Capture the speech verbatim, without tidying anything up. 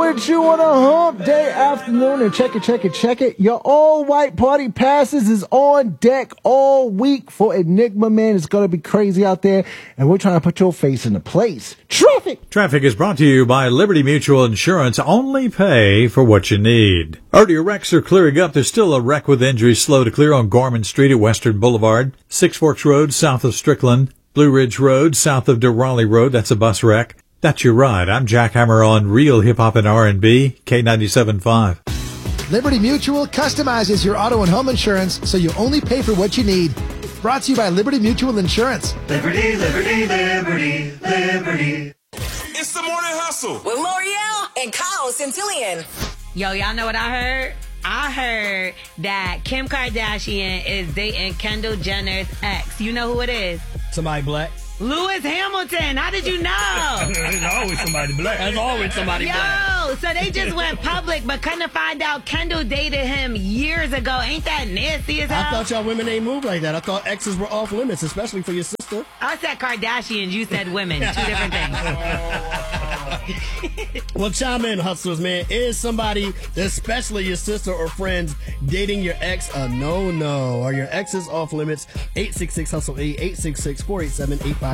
with you on a hump day afternoon, and check it, check it, check it. Your all-white party passes is on deck all week for Enigma, man. It's going to be crazy out there, and we're trying to put your face in the place. Traffic! Traffic is brought to you by Liberty Mutual Insurance. Only pay for what you need. Earlier wrecks are clearing up. There's still a wreck with injuries slow to clear on Gorman Street at Western Boulevard, Six Forks Road south of Strickland, Blue Ridge Road south of De Raleigh Road. That's a bus wreck. That's your ride. I'm Jack Hammer on Real Hip Hop and R and B, K ninety-seven point five. Liberty Mutual customizes your auto and home insurance so you only pay for what you need. Brought to you by Liberty Mutual Insurance. Liberty, Liberty, Liberty, Liberty. It's the morning hustle with L'Oreal and Kyle Centillion. Yo, y'all know what I heard? I heard that Kim Kardashian is dating Kendall Jenner's ex. You know who it is? Somebody black. Lewis Hamilton. How did you know? There's always somebody black. There's always somebody Yo, black. so they just went public, but couldn't find out Kendall dated him years ago. Ain't that nasty as hell? I thought y'all women ain't move like that. I thought exes were off limits, especially for your sister. I said Kardashians. You said women. Two different things. Well, chime in, hustlers, man. Is somebody, especially your sister or friends, dating your ex a no-no? Are your exes off limits? eight six six hustle eight, eight six six, four eight seven, eight five